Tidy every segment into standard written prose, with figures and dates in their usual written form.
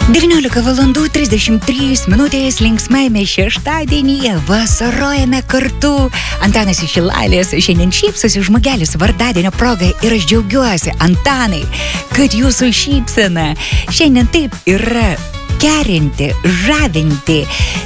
19:33 linksmame šeštadienyje vasarojame kartu. Antanas iš Šilalės šiandien šypsosi žmogelis vardadienio progai ir aš džiaugiuosi, Antanai, kad jūsų šypsena šiandien taip yra gerinti, žavinti,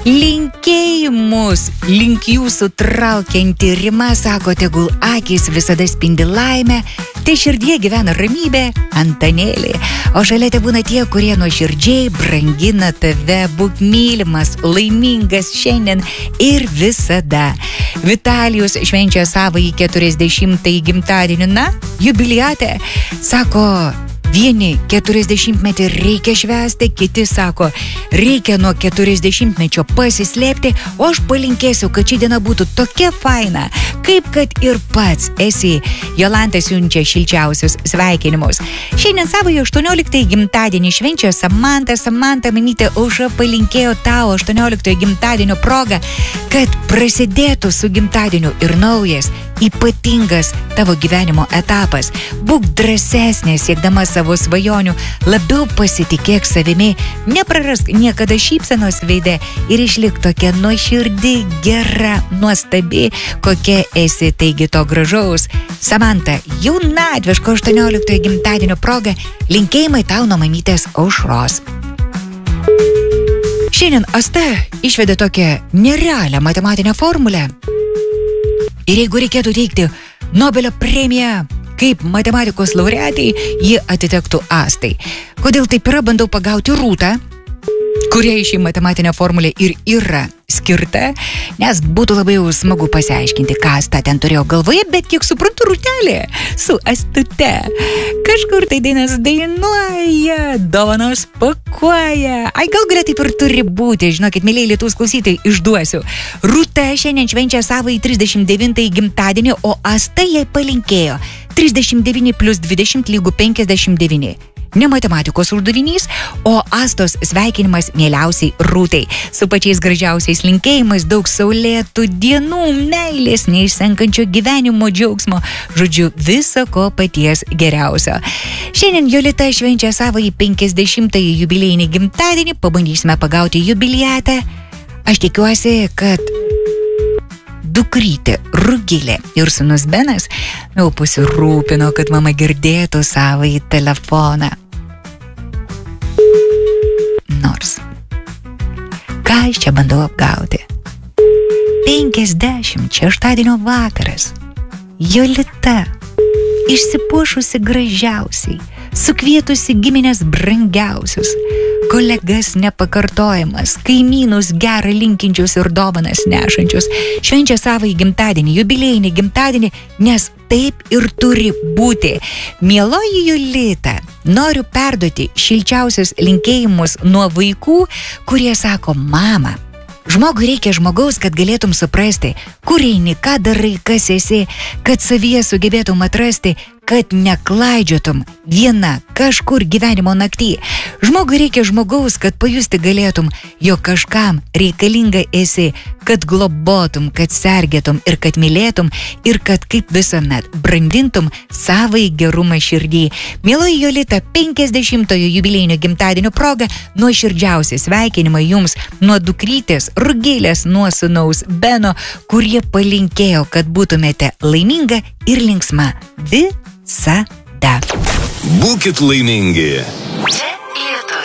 linkėjimus, link jūsų traukianti Rima sako, tegul akys visada spindi laimę, tai širdie gyvena ramybė, Antanėlį, o šalia te būna tie, kurie nuoširdžiai brangina tave, būk mylimas, laimingas šiandien ir visada. Vitalijus švenčia savąjį 40-ąjį gimtadienį, na, jubiliatę, sako, vieni 40-metį reikia švęsti, kiti sako, reikia nuo 40-mečio pasislėpti, o aš palinkėsiu, kad ši diena būtų tokia faina, kaip kad ir pats esi. Jolanta siunčia šilčiausius sveikinimus. Šiandien savojo 18-ąjį gimtadienį švenčia Samanta, mamytė Aušra palinkėjo tau 18-ojo gimtadienio progą, kad prasidėtų su gimtadieniu ir naujas, ypatingas tavo gyvenimo etapas. Būk drąsesnė siekdama savo svajonių, labiau pasitikėk savimi, neprarask niekada šypsenos veide ir išlik tokia nuoširdi, gera, nuostabi, kokia esi, taigi to gražaus. Samanta, jaunatviško 18-ojo gimtadienio proga, linkėjimai tau nuo mamytės Aušros. Šiandien Asta išvedė tokią nerealią matematinę formulę. Ir jeigu reikėtų teikti Nobelio premiją kaip matematikos laureatai, ji atitektų Astai. Kodėl taip yra, bandau pagauti Rūtą, kuriai šį matematinę formulę ir yra skirta, nes būtų labai jau smagu pasiaiškinti, ką Asta ten turėjo galvoje, bet kiek suprantu, Rūtelė su Astute kažkur tai dainas dainuoja, dovanos pakuoja. Ai, gal greitai taip ir turi būti, žinokit, mėlyje Lietuvos klausytojai, išduosiu. Rūta šiandien švenčia savąjį 39-ąjį gimtadienį, o Asta jai palinkėjo 39 + 20 = 59. Ne matematikos uždavinys, o Astos sveikinimas mieliausiai Rūtai. Su pačiais gražiausiais linkėjimais, daug saulėtų dienų, meilės, neišsenkančio gyvenimo džiaugsmo, žodžiu, viso ko paties geriausio. Šiandien Jolita švenčia savąjį 50-ąjį jubiliejinį gimtadienį, pabandysime pagauti jubiliatą. Aš tikiuosi, kad dukrytė Rugilė ir sūnus Benas jau pasirūpino, kad mama girdėtų savąjį telefoną. Nors, ką aš čia bandau apgauti? 50 šeštadienio vakaras. Jolita, išsipuošusi gražiausiai, sukvietusi giminės brangiausius, kolegas nepakartojamas, kaimynus gerą linkinčius ir dovanas nešančius, švenčia savąjį gimtadienį, jubiliejinį gimtadienį, nes taip ir turi būti. Mieloji Jolita, noriu perduoti šilčiausius linkėjimus nuo vaikų, kurie sako, mama, žmogui reikia žmogaus, kad galėtum suprasti, kur eini, ką darai, kas esi, kad savyje sugebėtum atrasti, kad neklaidžiotum viena kažkur gyvenimo naktį. Žmogui reikia žmogaus, kad pajusti galėtum, jog kažkam reikalinga esi, kad globotum, kad sergėtum ir kad mylėtum ir kad kaip visuomet brandintum savai gerumą širdį. Mieloji Jolita, 50-ojo jubiliejinio gimtadienio proga nuoširdžiausi sveikinimai jums nuo dukrytės Rugilės, nuo sūnaus Beno, kurie palinkėjo, kad būtumėte laiminga ir linksma visada. Būkit laimingi.